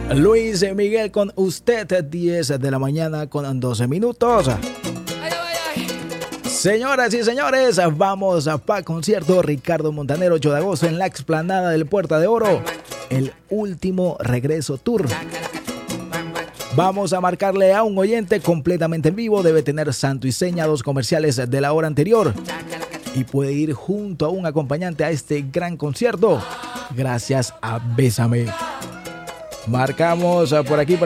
Luis Miguel con usted, 10 de la mañana con 12 minutos. Señoras y señores, vamos para concierto Ricardo Montaner, 8 de agosto en la explanada del Puerta de Oro. El último regreso tour. Vamos a marcarle a un oyente completamente en vivo. Debe tener santo y seña, 2 comerciales de la hora anterior. Y puede ir junto a un acompañante a este gran concierto. Gracias a Bésame. Marcamos por aquí.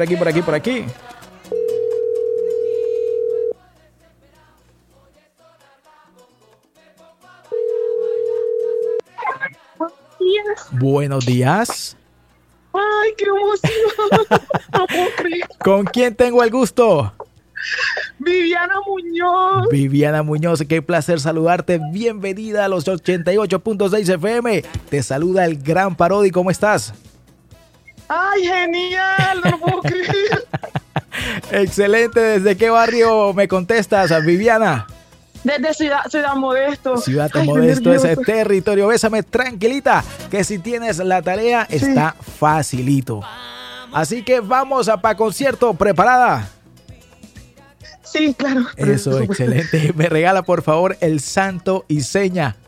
Buenos días. ¡Ay, qué emoción! No puedo creer. ¿Con quién tengo el gusto? Viviana Muñoz. Viviana Muñoz, qué placer saludarte. Bienvenida a los 88.6 FM. Te saluda el gran Parodi. ¿Cómo estás? ¡Ay, genial! No lo puedo creer. Excelente. ¿Desde qué barrio me contestas, Viviana? Desde Ciudad Modesto. Ciudad Modesto, ese territorio. Bésame, tranquilita, que si tienes la tarea está facilito. Así que vamos a pa' concierto. ¿Preparada? Sí, claro. Eso, excelente. Me regala, por favor, el santo y seña.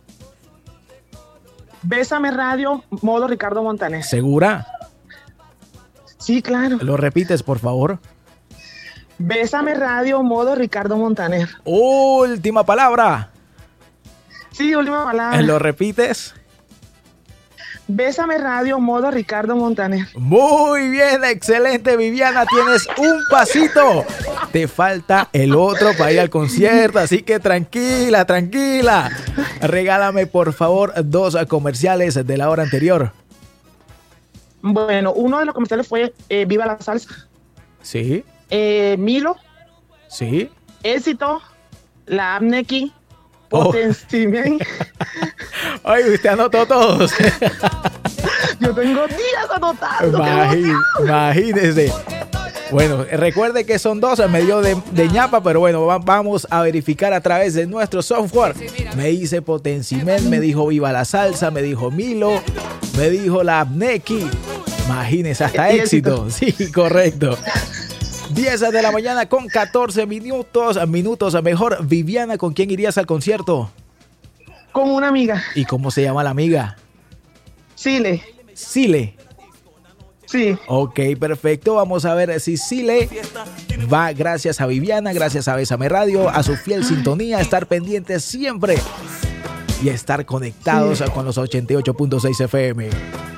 Bésame Radio, modo Ricardo Montaner. ¿Segura? Sí, claro. ¿Lo repites, por favor? Bésame Radio, modo Ricardo Montaner. Última palabra. Sí, última palabra. ¿Lo repites? Bésame Radio, modo Ricardo Montaner. Muy bien, excelente, Viviana. Tienes un pasito. Te falta el otro para ir al concierto, así que tranquila. Regálame, por favor, 2 comerciales de la hora anterior. Bueno, uno de los comerciales fue Viva la Salsa. Sí. Milo. Sí. Éxito. La Abnequi. Potencimen. Ay, usted anotó todos. Yo tengo días anotando. Imagínese. Bueno, recuerde que son 2, me dio de ñapa, pero bueno, vamos a verificar a través de nuestro software. Me dice Potencimen, me dijo Viva la Salsa, me dijo Milo, me dijo la Abnequi. Imagínese, hasta éxito. Sí, correcto. 10 de la mañana con 14 minutos mejor. Viviana, ¿con quién irías al concierto? Con una amiga. ¿Y cómo se llama la amiga? Sile. Sile. Sí. Ok, perfecto. Vamos a ver si Sile va, gracias a Viviana, gracias a Bésame Radio, a su fiel sintonía, a estar pendientes siempre y a estar conectados con los 88.6 FM.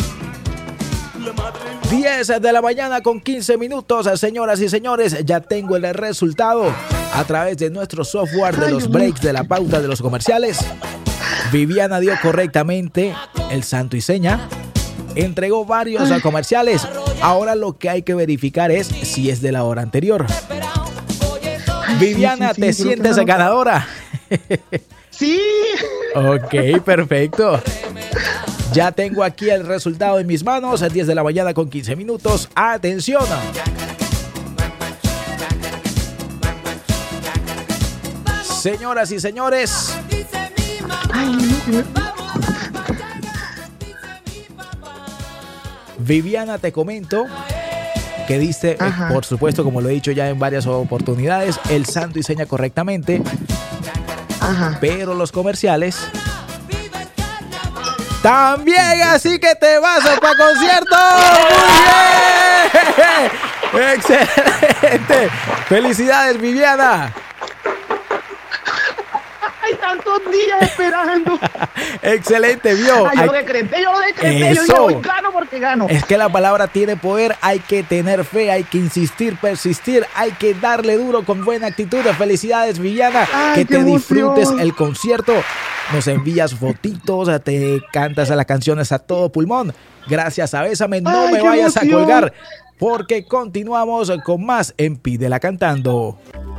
10 de la mañana con 15 minutos, señoras y señores, ya tengo el resultado a través de nuestro software de los breaks, de la pauta de los comerciales. Viviana dio correctamente el santo y seña, entregó varios comerciales. Ahora lo que hay que verificar es si es de la hora anterior. Viviana, ¿te sientes ganadora? Sí. Ok, perfecto. Ya tengo aquí el resultado en mis manos, a 10 de la mañana con 15 minutos. ¡Atención! Señoras y señores. Viviana, te comento que dice, por supuesto, como lo he dicho ya en varias oportunidades, el santo y seña correctamente. Pero los comerciales también, así que te vas para concierto. ¡Muy bien! ¡Excelente! ¡Felicidades, Viviana! ¡Ay, tantos días esperando! ¡Excelente, vio! Yo lo decreté. Yo dije, hoy gano porque gano. Es que la palabra tiene poder, hay que tener fe, hay que insistir, persistir, hay que darle duro con buena actitud. ¡Felicidades, Viviana! Que te disfrutes el concierto. Nos envías fotitos, te cantas a las canciones a todo pulmón. Gracias a Bésame, no me vayas a colgar, porque continuamos con más en Pídela Cantando.